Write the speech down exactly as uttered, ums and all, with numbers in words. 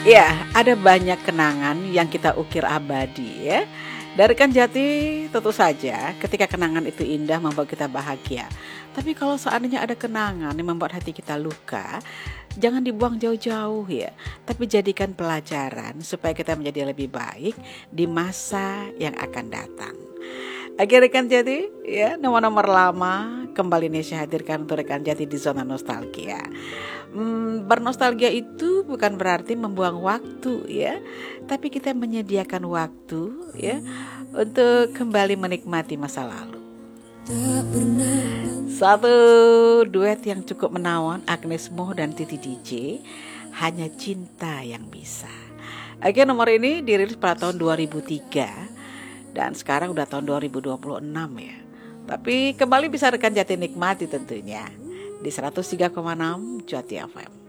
Ya, ada banyak kenangan yang kita ukir abadi ya. Dari Rekan Jati tentu saja ketika kenangan itu indah membuat kita bahagia. Tapi kalau seandainya ada kenangan yang membuat hati kita luka, jangan dibuang jauh-jauh ya. Tapi jadikan pelajaran supaya kita menjadi lebih baik di masa yang akan datang. Oke Rekan Jati, ya nomor-nomor lama kembali nih saya hadirkan untuk Rekan Jati di zona nostalgia. Hmm, bernostalgia itu bukan berarti membuang waktu ya, tapi kita menyediakan waktu ya untuk kembali menikmati masa lalu. Satu duet yang cukup menawan, Agnes Mo dan Titi D J, Hanya Cinta Yang Bisa. Oke, nomor ini dirilis pada tahun dua ribu tiga dan sekarang udah tahun dua ribu dua puluh enam ya. Tapi kembali bisa Rekan Jati nikmati tentunya di seratus tiga koma enam Jati F M.